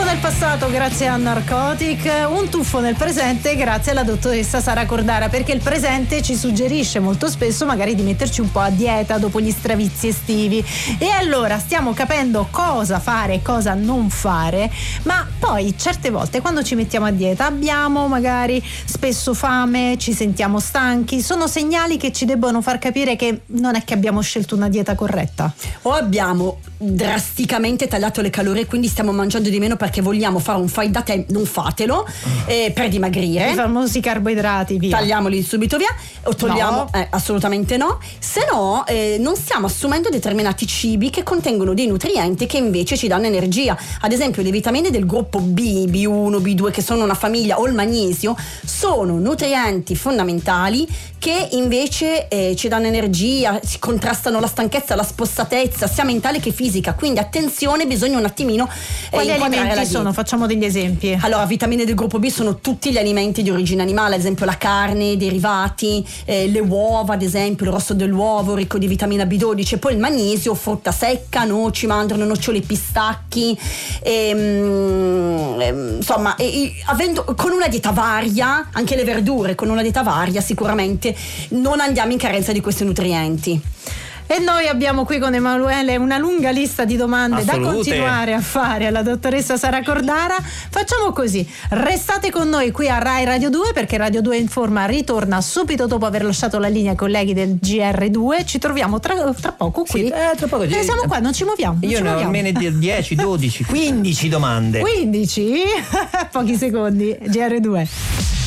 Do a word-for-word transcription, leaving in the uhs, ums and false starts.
nel passato grazie a Narcotic, un tuffo nel presente grazie alla dottoressa Sara Cordara, perché il presente ci suggerisce molto spesso magari di metterci un po' a dieta dopo gli stravizi estivi, e allora stiamo capendo cosa fare e cosa non fare. Ma poi certe volte quando ci mettiamo a dieta abbiamo magari spesso fame, ci sentiamo stanchi, sono segnali che ci debbono far capire che non è che abbiamo scelto una dieta corretta, o abbiamo drasticamente tagliato le calorie, quindi stiamo mangiando di meno perché vogliamo fare un fai da te. Non fatelo eh, per dimagrire, i famosi carboidrati, via, tagliamoli subito via, o togliamo, no. eh, assolutamente no, se no eh, non stiamo assumendo determinati cibi che contengono dei nutrienti che invece ci danno energia. Ad esempio le vitamine del gruppo B, B uno, B due, che sono una famiglia, o il magnesio, sono nutrienti fondamentali che invece eh, ci danno energia, si contrastano la stanchezza, la spossatezza sia mentale che fisica. Quindi attenzione, bisogna un attimino eh, quali alimenti sono? Facciamo degli esempi. Allora, vitamine del gruppo B sono tutti gli alimenti di origine animale, ad esempio la carne, i derivati, eh, le uova, ad esempio il rosso dell'uovo ricco di vitamina B dodici. E poi il magnesio, frutta secca, noci, mandorle, nocciole, pistacchi, ehm, ehm, insomma e, e, avendo, con una dieta varia, anche le verdure con una dieta varia sicuramente non andiamo in carenza di questi nutrienti. E noi abbiamo qui con Emanuele una lunga lista di domande Assolute. da continuare a fare alla dottoressa Sara Cordara. Facciamo così, restate con noi qui a Rai Radio due, perché Radio due Informa ritorna subito dopo aver lasciato la linea ai colleghi del G R due. Ci troviamo tra, tra poco qui. Sì, eh, tra poco eh, siamo qua, non ci muoviamo. Non Io ci ne ho muoviamo. almeno di dieci, dodici, quindici domande. quindici? Pochi secondi. G R due.